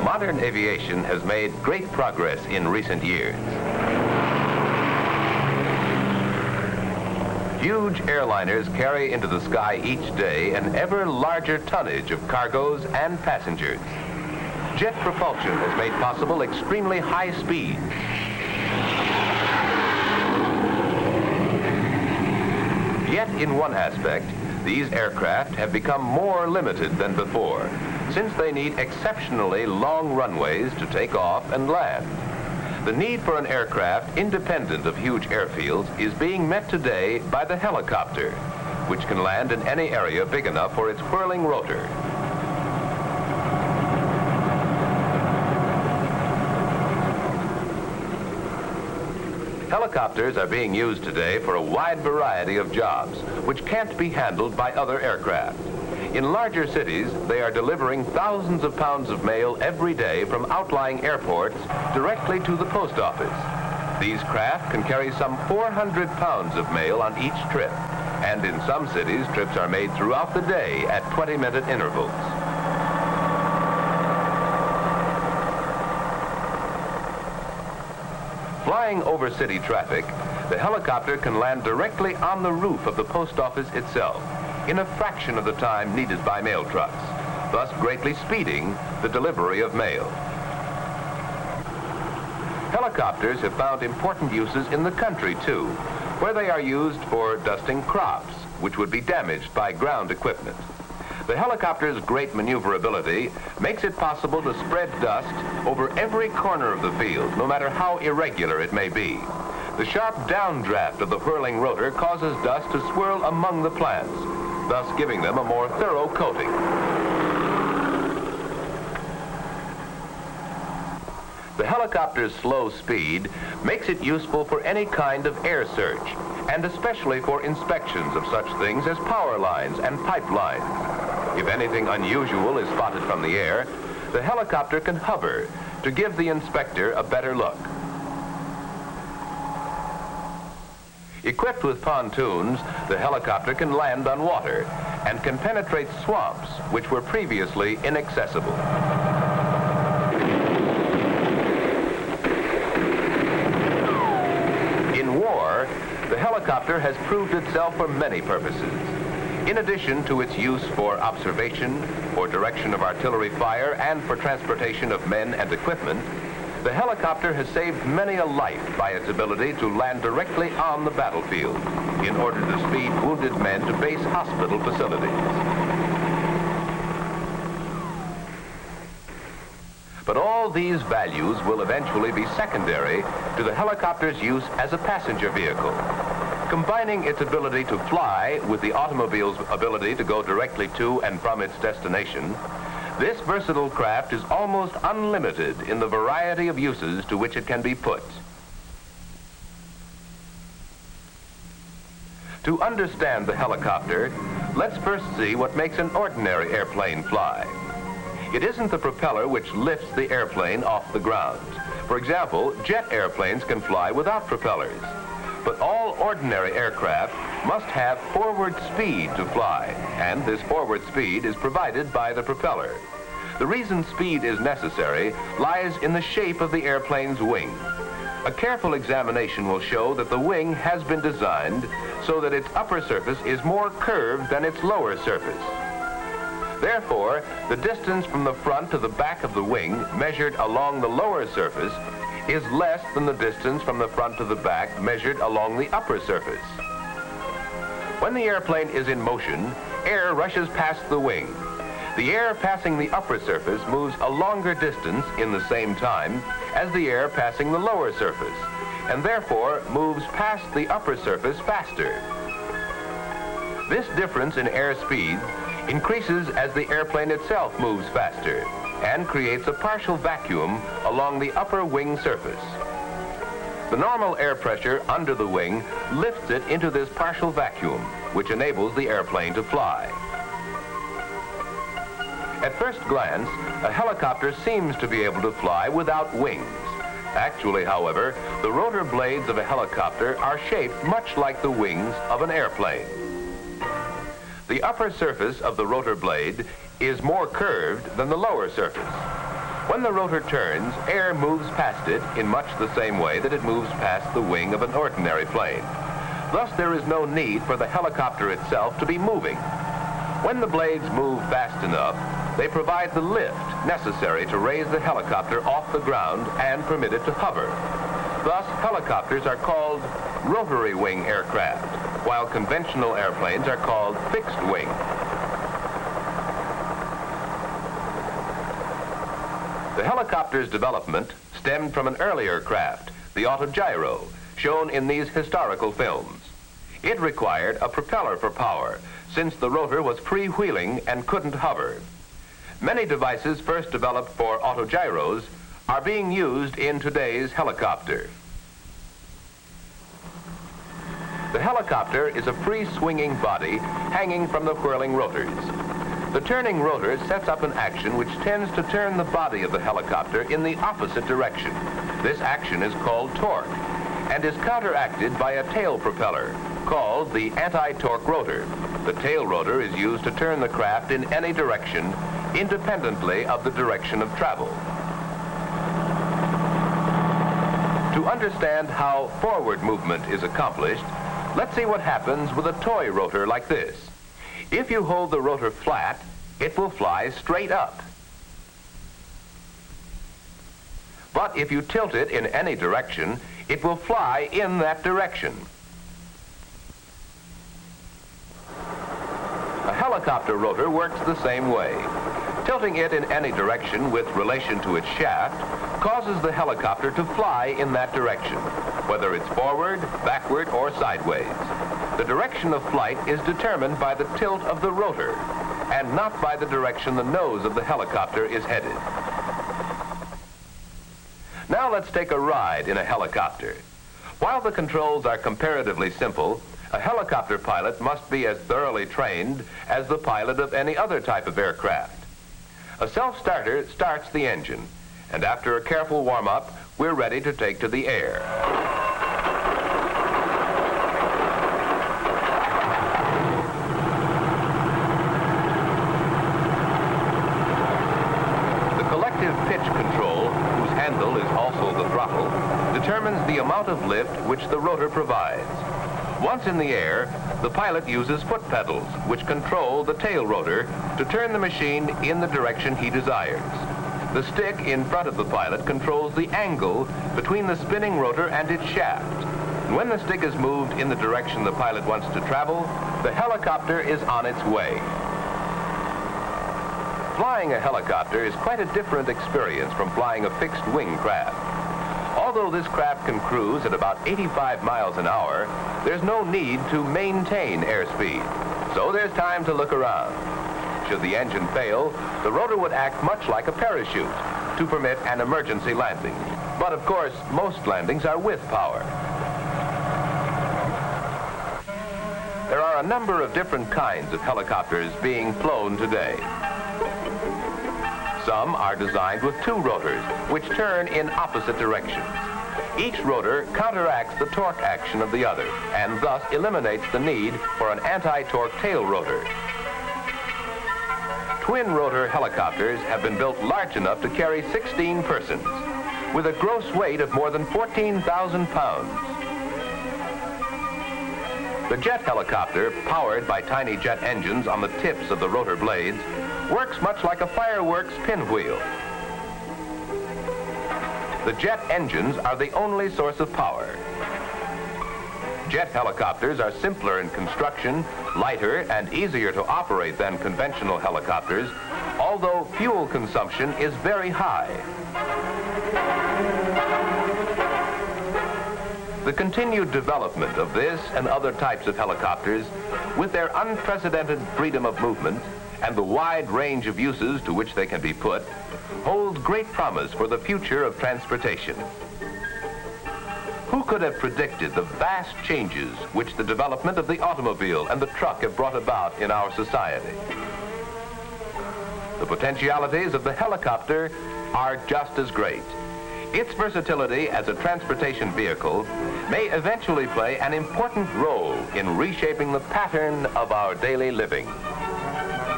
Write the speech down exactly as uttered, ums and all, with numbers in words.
Modern aviation has made great progress in recent years. Huge airliners carry into the sky each day an ever larger tonnage of cargoes and passengers. Jet propulsion has made possible extremely high speed. Yet in one aspect, these aircraft have become more limited than before, since they need exceptionally long runways to take off and land. The need for an aircraft independent of huge airfields is being met today by the helicopter, which can land in any area big enough for its whirling rotor. Helicopters are being used today for a wide variety of jobs, which can't be handled by other aircraft. In larger cities, they are delivering thousands of pounds of mail every day from outlying airports directly to the post office. These craft can carry some four hundred pounds of mail on each trip, and in some cities, trips are made throughout the day at twenty minute intervals. Flying over city traffic, the helicopter can land directly on the roof of the post office itself, in a fraction of the time needed by mail trucks, thus greatly speeding the delivery of mail. Helicopters have found important uses in the country too, where they are used for dusting crops, which would be damaged by ground equipment. The helicopter's great maneuverability makes it possible to spread dust over every corner of the field, no matter how irregular it may be. The sharp downdraft of the whirling rotor causes dust to swirl among the plants, thus giving them a more thorough coating. The helicopter's slow speed makes it useful for any kind of air search, and especially for inspections of such things as power lines and pipelines. If anything unusual is spotted from the air, the helicopter can hover to give the inspector a better look. Equipped with pontoons, the helicopter can land on water and can penetrate swamps which were previously inaccessible. In war, the helicopter has proved itself for many purposes. In addition to its use for observation, for direction of artillery fire, and for transportation of men and equipment, the helicopter has saved many a life by its ability to land directly on the battlefield in order to speed wounded men to base hospital facilities. But all these values will eventually be secondary to the helicopter's use as a passenger vehicle. Combining its ability to fly with the automobile's ability to go directly to and from its destination, this versatile craft is almost unlimited in the variety of uses to which it can be put. To understand the helicopter, let's first see what makes an ordinary airplane fly. It isn't the propeller which lifts the airplane off the ground. For example, jet airplanes can fly without propellers. But all ordinary aircraft must have forward speed to fly, and this forward speed is provided by the propeller. The reason speed is necessary lies in the shape of the airplane's wing. A careful examination will show that the wing has been designed so that its upper surface is more curved than its lower surface. Therefore, the distance from the front to the back of the wing measured along the lower surface is less than the distance from the front to the back measured along the upper surface. When the airplane is in motion, air rushes past the wing. The air passing the upper surface moves a longer distance in the same time as the air passing the lower surface, and therefore moves past the upper surface faster. This difference in air speeds increases as the airplane itself moves faster and creates a partial vacuum along the upper wing surface. The normal air pressure under the wing lifts it into this partial vacuum, which enables the airplane to fly. At first glance, a helicopter seems to be able to fly without wings. Actually, however, the rotor blades of a helicopter are shaped much like the wings of an airplane. The upper surface of the rotor blade is more curved than the lower surface. When the rotor turns, air moves past it in much the same way that it moves past the wing of an ordinary plane. Thus, there is no need for the helicopter itself to be moving. When the blades move fast enough, they provide the lift necessary to raise the helicopter off the ground and permit it to hover. Thus, helicopters are called rotary wing aircraft, while conventional airplanes are called fixed wing. The helicopter's development stemmed from an earlier craft, the autogyro, shown in these historical films. It required a propeller for power, since the rotor was freewheeling and couldn't hover. Many devices first developed for autogyros are being used in today's helicopter. The helicopter is a free-swinging body hanging from the whirling rotors. The turning rotor sets up an action which tends to turn the body of the helicopter in the opposite direction. This action is called torque and is counteracted by a tail propeller called the anti-torque rotor. The tail rotor is used to turn the craft in any direction independently of the direction of travel. To understand how forward movement is accomplished, let's see what happens with a toy rotor like this. If you hold the rotor flat, it will fly straight up. But if you tilt it in any direction, it will fly in that direction. A helicopter rotor works the same way. Tilting it in any direction with relation to its shaft causes the helicopter to fly in that direction, whether it's forward, backward, or sideways. The direction of flight is determined by the tilt of the rotor, and not by the direction the nose of the helicopter is headed. Now let's take a ride in a helicopter. While the controls are comparatively simple, a helicopter pilot must be as thoroughly trained as the pilot of any other type of aircraft. A self-starter starts the engine, and after a careful warm-up, we're ready to take to the air. Pitch control, whose handle is also the throttle, determines the amount of lift which the rotor provides. Once in the air, the pilot uses foot pedals, which control the tail rotor to turn the machine in the direction he desires. The stick in front of the pilot controls the angle between the spinning rotor and its shaft. And when the stick is moved in the direction the pilot wants to travel, the helicopter is on its way. Flying a helicopter is quite a different experience from flying a fixed-wing craft. Although this craft can cruise at about eighty-five miles an hour, there's no need to maintain airspeed, so there's time to look around. Should the engine fail, the rotor would act much like a parachute to permit an emergency landing. But of course, most landings are with power. There are a number of different kinds of helicopters being flown today. Some are designed with two rotors, which turn in opposite directions. Each rotor counteracts the torque action of the other, and thus eliminates the need for an anti-torque tail rotor. Twin-rotor helicopters have been built large enough to carry sixteen persons, with a gross weight of more than fourteen thousand pounds. The jet helicopter, powered by tiny jet engines on the tips of the rotor blades, works much like a fireworks pinwheel. The jet engines are the only source of power. Jet helicopters are simpler in construction, lighter, and easier to operate than conventional helicopters, although fuel consumption is very high. The continued development of this and other types of helicopters, with their unprecedented freedom of movement and the wide range of uses to which they can be put, holds great promise for the future of transportation. Who could have predicted the vast changes which the development of the automobile and the truck have brought about in our society? The potentialities of the helicopter are just as great. Its versatility as a transportation vehicle may eventually play an important role in reshaping the pattern of our daily living.